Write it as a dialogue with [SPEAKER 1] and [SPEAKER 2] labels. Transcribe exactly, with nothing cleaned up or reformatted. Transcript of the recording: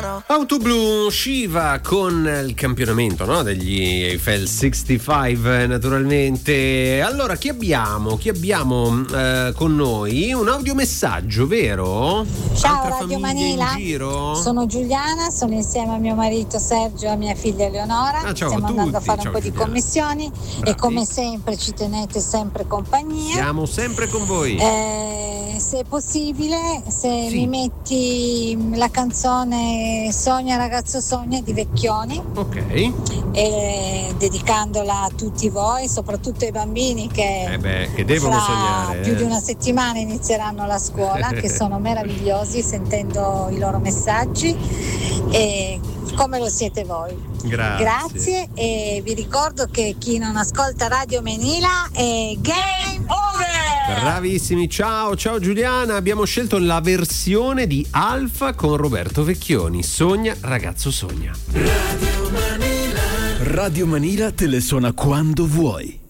[SPEAKER 1] Auto Blu Shiva con il campionamento, no? Degli Eiffel sessantacinque, naturalmente. Allora, chi abbiamo? Chi abbiamo eh, con noi? Un audiomessaggio, vero?
[SPEAKER 2] Ciao
[SPEAKER 1] Altra
[SPEAKER 2] Radio
[SPEAKER 1] famiglia
[SPEAKER 2] Manila,
[SPEAKER 1] in giro?
[SPEAKER 2] sono Giuliana, sono insieme a mio marito Sergio e a mia figlia Eleonora.
[SPEAKER 1] Ah, ciao
[SPEAKER 2] Stiamo
[SPEAKER 1] a
[SPEAKER 2] andando a
[SPEAKER 1] tutti,
[SPEAKER 2] fare
[SPEAKER 1] ciao
[SPEAKER 2] un po' di
[SPEAKER 1] Giuliana.
[SPEAKER 2] commissioni.
[SPEAKER 1] Bravi.
[SPEAKER 2] E come sempre ci tenete sempre compagnia.
[SPEAKER 1] Siamo sempre con voi.
[SPEAKER 2] Eh, se è possibile, se
[SPEAKER 1] Sì.
[SPEAKER 2] mi metti la canzone Sogna ragazzo sogna di Vecchioni,
[SPEAKER 1] Ok.
[SPEAKER 2] e dedicandola a tutti voi, soprattutto ai bambini che,
[SPEAKER 1] Eh beh, che devono
[SPEAKER 2] fra
[SPEAKER 1] sognare.
[SPEAKER 2] più
[SPEAKER 1] eh.
[SPEAKER 2] di una settimana inizieranno la scuola, che sono meravigliosi sentendo i loro messaggi, e come lo siete voi.
[SPEAKER 1] Grazie.
[SPEAKER 2] Grazie, e vi ricordo che chi non ascolta Radio Menila è game over.
[SPEAKER 1] Bravissimi, ciao, ciao Giuliana. Abbiamo scelto la versione di Alfa con Roberto Vecchioni. Sogna, ragazzo, sogna.
[SPEAKER 3] Radio Manila te le suona quando vuoi.